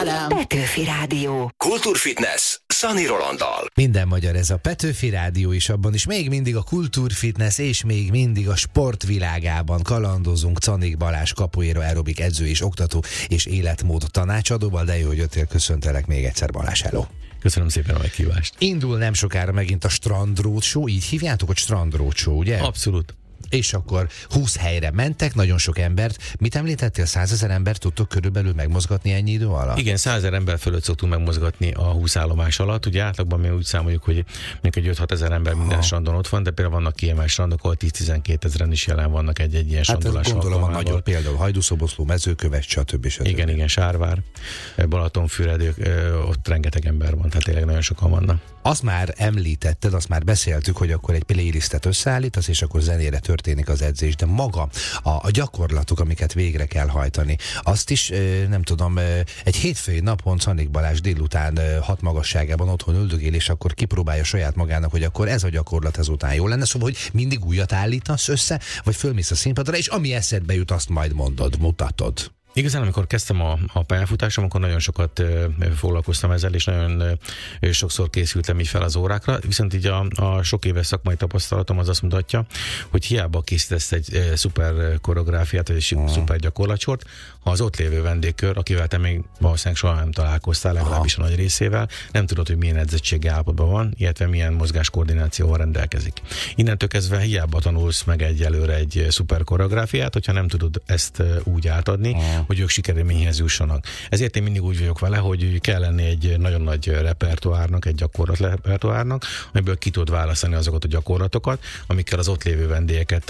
Petőfi Rádió. Kultúrfitness Szani Rolanddal. Minden magyar ez a Petőfi Rádió is, abban is még mindig a kultúrfitness és még mindig a sportvilágában kalandozunk Czanik Balázs capoeira aerobik edző és oktató és életmód tanácsadóval, de jó, hogy jöttél, köszöntelek még egyszer, Balázs, hello. Köszönöm szépen a meghívást. Indul nem sokára megint a Strand Roadshow, így hívjátok, hogy Strand Roadshow, ugye? Abszolút. És akkor 20 helyre mentek, nagyon sok embert. Mit említettél? 100 000 embert tudtok körülbelül megmozgatni ennyi idő alatt? Igen, 100 000 ember fölött szoktunk megmozgatni a 20 állomás alatt. Ugye átlagban mi úgy számoljuk, hogy mondjuk egy 5-6 ezer ember minden strandon ott van, de például vannak kiemelt strandok, ahol 10-12 ezeren is jelen vannak egy ilyen strandolás. Hát gondolom a nagyobb, például Hajdúszoboszló, Mezőköves, stb. Igen, Sárvár, Balatonfüred, ott rengeteg ember van, tehát tényleg nagyon sokan vannak. Azt már említetted, azt már beszéltük, hogy akkor egy playlistet összeállítasz, és akkor zenére történik az edzés, de maga a gyakorlatok, amiket végre kell hajtani, azt is, nem tudom, egy hétfői napon Czanik Balázs délután 6 magasságában otthon üldögél, és akkor kipróbálja saját magának, hogy akkor ez a gyakorlat ezután jó lenne, szóval, hogy mindig újat állítasz össze, vagy fölmész a színpadra, és ami eszedbe jut, azt majd mondod, mutatod. Igazán, amikor kezdtem a pályafutásom, akkor nagyon sokat foglalkoztam ezzel, és nagyon sokszor készültem így fel az órákra, viszont így a sok éves szakmai tapasztalatom az azt mutatja, hogy hiába készítesz egy szuper koreográfiát, vagy egy szuper gyakorlatsort, ha az ott lévő vendégkör, akivel te még valószínűleg soha nem találkoztál, legalábbis a nagy részével, nem tudod, hogy milyen edzettségi állapotban van, illetve milyen mozgáskoordinációval rendelkezik. Innentől kezdve hiába tanulsz meg egyelőre egy szuper koreográfiát, hogyha nem tudod ezt úgy átadni, hogy ők sikerélményhez jussanak. Ezért én mindig úgy vagyok vele, hogy kell lenni egy nagyon nagy repertoárnak, egy gyakorlat repertoárnak, amiből ki tud választani azokat a gyakorlatokat, amikkel az ott lévő vendégeket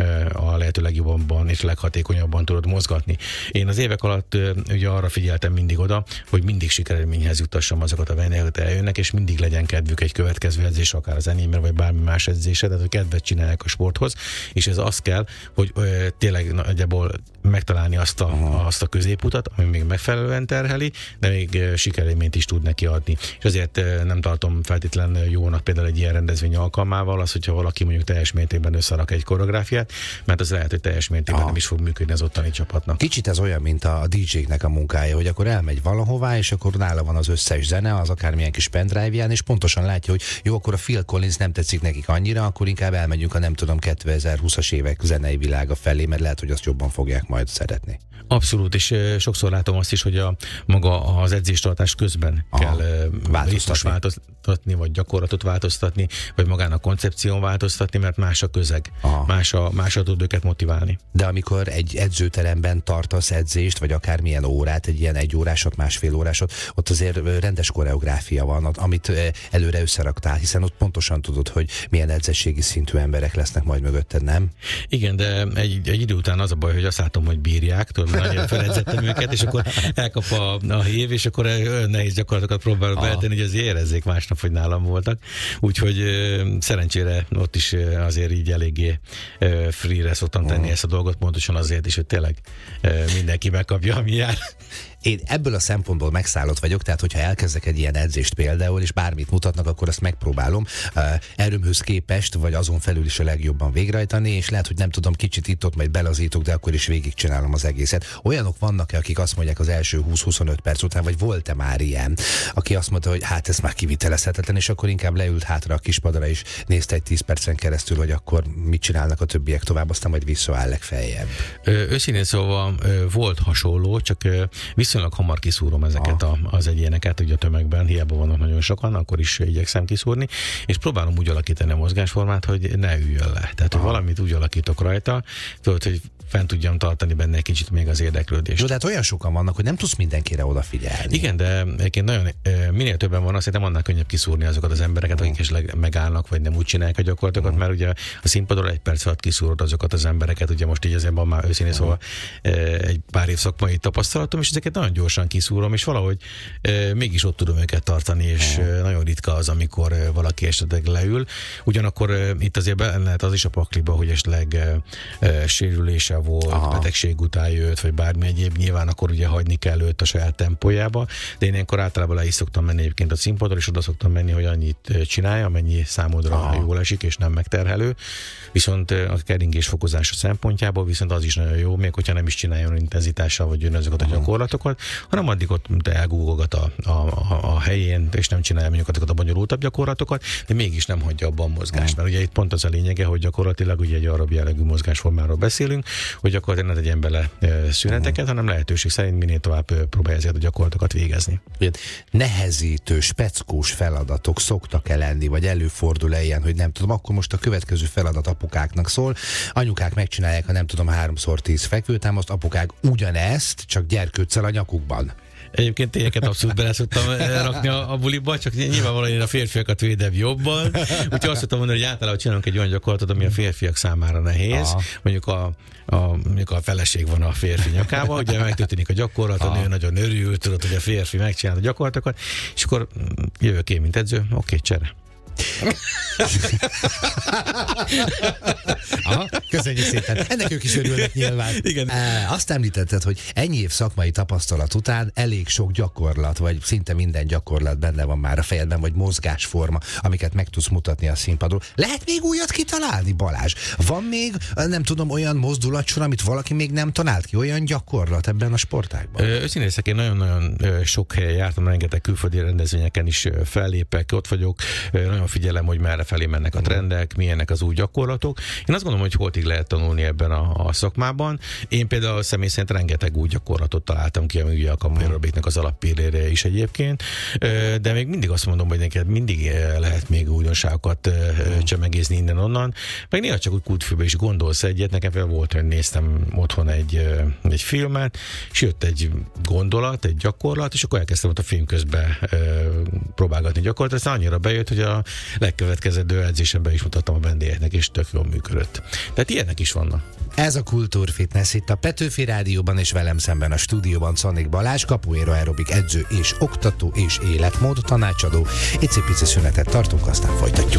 a lehető legjobban és leghatékonyabban tudod mozgatni. Én az évek alatt ugye arra figyeltem mindig oda, hogy mindig sikerélményhez juttassam azokat a vendégeket, eljönnek, és mindig legyen kedvük egy következő edzés, akár az enyémre, vagy bármi más edzésre, tehát hogy kedvet csinálják a sporthoz, és ez az kell, hogy tényleg nagyjából megtalálni azt a középutat, ami még megfelelően terheli, de még sikerélményt is tud neki adni. És azért nem tartom feltétlenül jónak például egy ilyen rendezvény alkalmával az, hogyha valaki mondjuk teljes mértékben összerak egy koreográfiát, mert az lehet, hogy teljes mértékben nem is fog működni az ottani csapatnak. Kicsit ez olyan, mint a DJ-knek a munkája, hogy akkor elmegy valahová, és akkor nála van az összes zene, az akármilyen kis pendrive-ján, és pontosan látja, hogy jó, akkor a Phil Collins nem tetszik nekik annyira, akkor inkább elmegyünk a nem tudom 2020-as évek zenei világa felé, mert lehet, hogy azt jobban fogják majd szeretni. Abszolút, és sokszor látom azt is, hogy maga az edzéstartás közben kell változtatni, vagy gyakorlatot változtatni, vagy magán a koncepción változtatni, mert más a közeg, másra tud őket motiválni. De amikor egy edzőteremben tartasz edzést, vagy akármilyen órát, egy ilyen 1 órásot, másfél órásot, ott azért rendes koreográfia van, amit előre összeraktál, hiszen ott pontosan tudod, hogy milyen edzettségi szintű emberek lesznek majd mögötted, nem? Igen, de egy idő után az a baj, hogy azt látom, hogy bírják, tudod, nagyon feledzettem őket, és akkor elkap a hív, és akkor nehéz gyakorlatokat próbálok beletenni, hogy azért érezzék másnap, hogy nálam voltak. Úgyhogy szerencsére ott is azért így eléggé free-re szoktam tenni ezt a dolgot, pontosan azért is, hogy tényleg mindenki megkapja, ami jár. Én ebből a szempontból megszállott vagyok, tehát hogyha elkezdek egy ilyen edzést például, és bármit mutatnak, akkor azt megpróbálom erőmhöz képest, vagy azon felül is a legjobban végrehajtani, és lehet, hogy nem tudom, kicsit itt-ott majd belazítok, de akkor is végigcsinálom az egészet. Olyanok vannak, akik azt mondják az első 20-25 perc után, vagy volt-e már ilyen, aki azt mondta, hogy hát ez már kivitelezhetetlen, és akkor inkább leült hátra a kispadra, és nézte egy 10 percen keresztül, hogy akkor mit csinálnak a többiek tovább, aztán majd visszaáll legfeljebb. Őszintén szóval volt hasonló, csak viszonylag hamar kiszúrom ezeket az egyéneket, ugye a tömegben, hiába vannak nagyon sokan, akkor is igyekszem kiszúrni, és próbálom úgy alakítani a mozgásformát, hogy ne üljön le. Tehát, hogy valamit úgy alakítok rajta, tudod, hogy fent tudjam tartani benne egy kicsit még az érdeklődést. Jó, de hát olyan sokan vannak, hogy nem tudsz mindenkire odafigyelni. Igen, de egyébként nagyon, minél többen van, azt hiszem annál könnyebb kiszúrni azokat az embereket, akik esetleg megállnak, vagy nem úgy csinálják a gyakorlatokat, mert ugye a színpadon 1 perc alatt kiszúrod azokat az embereket, ugye most így azért van már őszintén szóval egy pár év szakmai tapasztalatom, és ezeket nagyon gyorsan kiszúrom, és valahogy mégis ott tudom őket tartani, és nagyon ritka az, amikor valaki esetleg leül. Ugyanakkor itt azért lehet az is a pakliba, hogy esetleg sérülése volt, betegség után jött, vagy bármi egyéb, nyilván akkor ugye hagyni kell őt a saját tempójába, de én ilyenkor általában le is szoktam menni egyébként a színpadra, és oda szoktam menni, hogy annyit csinálja, amennyi számodra jól esik, és nem megterhelő. Viszont a keringés fokozása szempontjából viszont az is nagyon jó, még hogyha nem is csináljon intenzitással, vagy jön ezeket a gyakorlatokat, hanem addig ott elgúgogat a helyén, és nem csinálja mondjuk azokat a bonyolultabb gyakorlatokat, de mégis nem hagyja abban a mozgást. Mert ugye itt pont az a lényege, hogy gyakorlatilag ugye egy arab jellegű mozgásformáról beszélünk, hogy gyakorlatilag ne tegyen bele szüneteket, hanem lehetőség szerint minél tovább próbálja ezeket a gyakorlatokat végezni. Nehezítő, speckós feladatok szoktak lenni, vagy előfordul ilyen, hogy nem tudom, akkor most a következő feladat apukáknak szól, anyukák megcsinálják a nem tudom 3x10 fekvőtámaszt, apukák ugyanezt, csak gyerkőccel a nyakukban. Egyébként tényeket abszolút bele szoktam rakni a buliba, csak nyilvánvalóan én a férfiakat védem jobban. Úgyhogy azt szoktam mondani, hogy általában csinálunk egy olyan gyakorlatot, ami a férfiak számára nehéz. Mondjuk a feleség van a férfi nyakában, ugye megtörténik a gyakorlat, a nő nagyon örül, tudod, hogy a férfi megcsinál a gyakorlatokat, és akkor jövök én, mint edző, oké, csere. Köszönjük szépen. Ennek ők is örülnek nyilván. Igen. Azt említetted, hogy ennyi év szakmai tapasztalat után elég sok gyakorlat, vagy szinte minden gyakorlat benne van már a fejedben, vagy mozgásforma, amiket meg tudsz mutatni a színpadról. Lehet még újat kitalálni, Balázs? Van még, nem tudom, olyan mozdulatsor, amit valaki még nem talált ki, olyan gyakorlat ebben a sportágban? Őszintén én nagyon-nagyon sok helyen jártam, rengeteg külföldi rendezvényeken is fellépek, ott vagyok, nagyon figyelem, hogy merre felé mennek a trendek, milyenek az új gyakorlatok. Én azt gondolom, hogy holtig lehet tanulni ebben a szakmában. Én például személy szerint rengeteg új gyakorlatot találtam ki, ami ugye a kapoaerobiknak az alappillére is egyébként, de még mindig azt mondom, hogy neked mindig lehet még újdonságokat csemegézni innen-onnan, meg néha csak úgy kútfülbe is gondolsz egyet. Nekem például volt, hogy néztem otthon egy filmet, és jött egy gondolat, egy gyakorlat, és akkor elkezdtem ott a film közben próbálgatni gyakorlatot, aztán annyira bejött, hogy a legkövetkező edzésemben is mutattam a vendégeknek, és tök jól működött. Tehát ilyenek is vannak. Ez a Kultúrfitness itt a Petőfi Rádióban, és velem szemben a stúdióban Czanik Balázs, capoeira aerobik edző és oktató és életmód tanácsadó. Icipici szünetet tartunk, aztán folytatjuk.